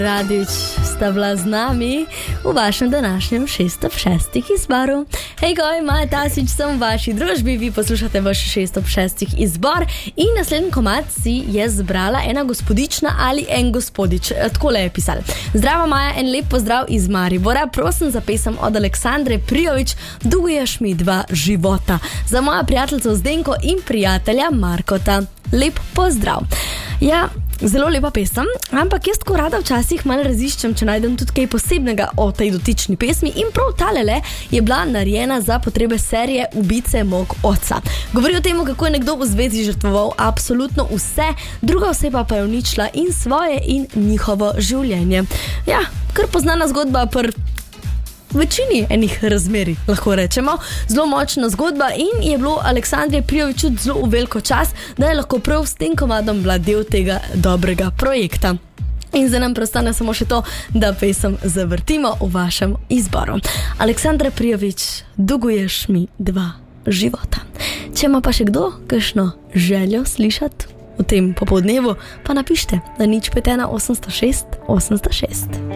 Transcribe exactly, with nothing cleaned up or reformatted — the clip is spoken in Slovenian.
Radič sta bila z nami v vašem današnjem šest ob šestih izboru. Hej, goj, Maja Tasič, sem v vaši družbi, vi poslušate vaš šest ob šestih izbor in naslednji komad si je zbrala ena gospodična ali en gospodič. Takole je pisala. Zdravo, Maja, en lep pozdrav iz Maribora. Prosim za pesem od Aleksandre Prijović, Duguješ mi dva života. Za moja prijateljica Zdenko in prijatelja Markota. Lep pozdrav. Ja, zelo lepa pesem, ampak jaz tako rada včasih malo raziščem, če najdem tudi kaj posebnega o tej dotični pesmi in prav talele je bila narejena za potrebe serije Ubice mog oca. Govori o tem, kako je nekdo v zvezi žrtvoval absolutno vse, druga oseba pa je uničila in svoje in njihovo življenje. Ja, kar poznana zgodba pr večini enih razmeri, lahko rečemo. Zelo močna zgodba in je bilo Aleksandre Prijović zelo veliko čas, da je lahko prav s tem komadom bila del tega dobrega projekta. In za nam prostane samo še to, da pesem zavrtimo v vašem izboru. Aleksandra Prijović, Duguješ mi dva života. Če ima pa še kdo kakšno željo slišati v tem popoldnevu, pa napište na nič pet ena osemsto šest osemsto šest.